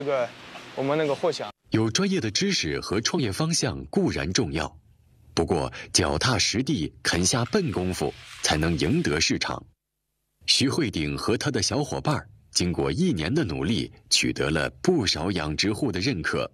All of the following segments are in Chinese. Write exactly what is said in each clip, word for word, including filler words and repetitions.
这个我们那个获奖。 有专业的知识和创业方向固然重要，不过脚踏实地、肯下笨功夫，才能赢得市场。徐慧鼎和他的小伙伴经过一年的努力，取得了不少养殖户的认可。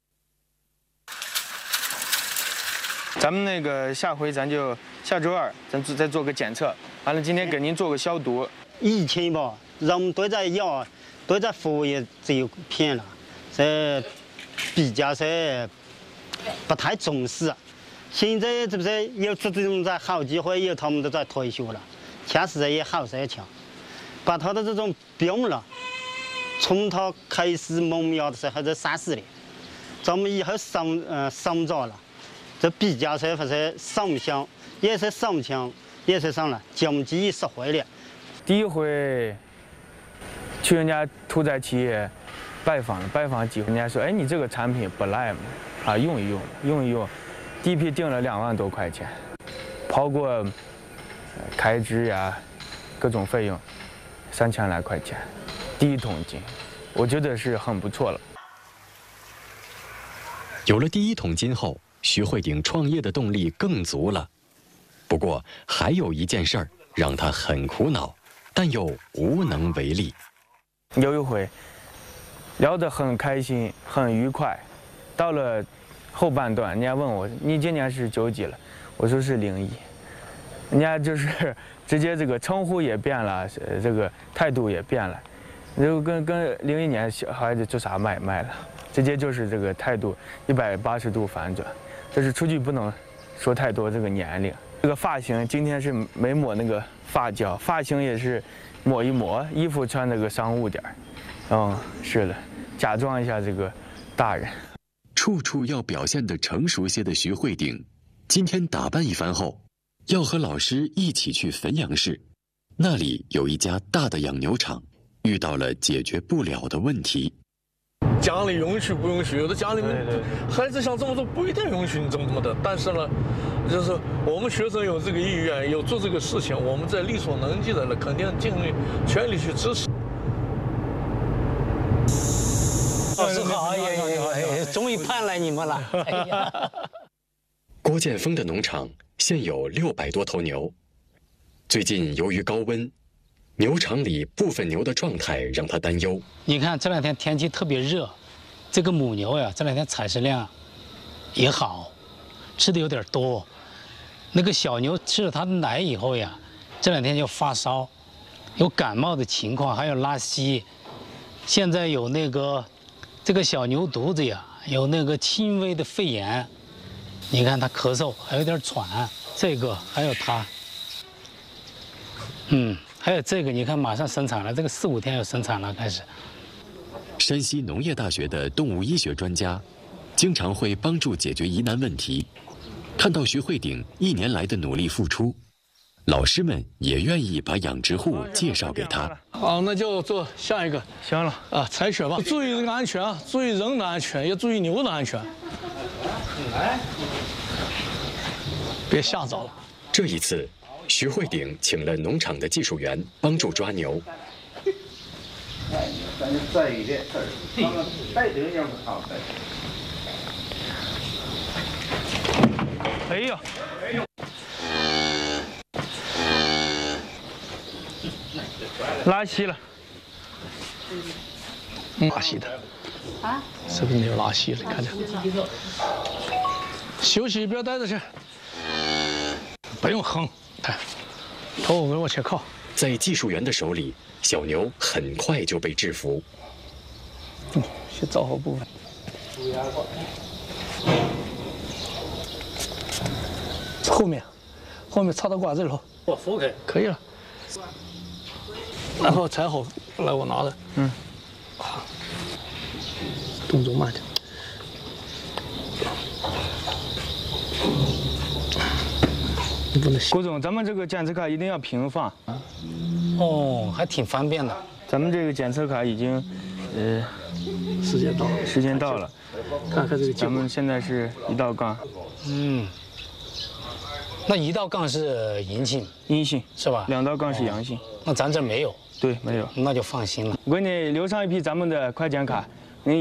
咱们那个下回咱就下周二咱再做个检测，完了今天给您做个消毒。 以前吧，人们对这药、对这服务业只有偏了，这比较是不太重视。现在这不是有这种在好机会，有他们都在退休了，确实也好事情，把他的这种病了，从他开始萌芽的时候就杀死了，咱们以后生呃生长了，这比较是不是上香，也是上香，也是上了经济实惠了。 第一回去人家屠宰企业拜访了，拜访几回，人家说，哎，你这个产品不赖嘛，啊，用一用，用一用，第一批定了两万多块钱，包括开支呀，各种费用，三千来块钱，第一桶金，我觉得是很不错了。 有了第一桶金后，徐慧鼎创业的动力更足了。不过还有一件事儿让他很苦恼，但又无能为力。 有一回聊得很开心，很愉快，到了后半段，人家问我你今年是九几了，我说是零一，人家就是直接这个称呼也变了，这个态度也变了，就跟跟零一年小孩子做啥买卖了，直接就是这个态度一百八十度反转。这是出去不能说太多这个年龄。这个发型今天是没抹那个发胶，发型也是抹一抹，衣服穿那个商务点儿，嗯，是的，假装一下这个大人。 处处要表现得成熟些的徐慧鼎，今天打扮一番后，要和老师一起去汾阳市，那里有一家大的养牛场，遇到了解决不了的问题。 家里允许不允许？有的家里面孩子想这么做不一定允许你这么的，但是呢，就是我们学生有这个意愿，有做这个事情，我们在力所能及的呢，肯定尽力全力去支持。 老师好，哎，终于盼来你们了。哎呀， 郭建峰的农场现有六百多头牛，最近由于高温，牛场里部分牛的状态让他担忧。 你看这两天天气特别热，这个母牛呀，这两天产食量也好，吃的有点多。那个小牛吃了它的奶以后呀，这两天就发烧，有感冒的情况，还有拉稀。现在有那个这个小牛犊子呀，有那个轻微的肺炎。你看它咳嗽，还有点喘。这个还有它，嗯。还有这个，你看马上生产了，这个四五天要生产了，开始。 山西农业大学的动物医学专家，经常会帮助解决疑难问题。看到徐慧鼎一年来的努力付出，老师们也愿意把养殖户介绍给他。 好，那就做下一个。 行了啊，采血吧，注意这个安全啊，注意人的安全，也注意牛的安全。来，别吓着了。 这一次，徐慧鼎请了农场的技术员帮助抓牛。 哎呀！拉稀了。 拉稀的。啊？是不是牛拉稀了？看着。休息，不要待着去。不用哼。看，头往前靠。 在技术员的手里，小牛很快就被制服。 嗯，先照好部分。后面，后面插到管子里头。我扶开，可以了。然后踩好，来我拿着。嗯。好，动作慢点。 郭总，咱们这个检测卡一定要平放。 哦，还挺方便的。 咱们这个检测卡已经，呃， 时间到了， 时间到了。 看看这个， 咱们现在是一道杠。 嗯。那一道杠是阴性， 阴性是吧？ 两道杠是阳性。 那咱这没有。 对，没有。 那就放心了。 我给你留上一批咱们的快检卡，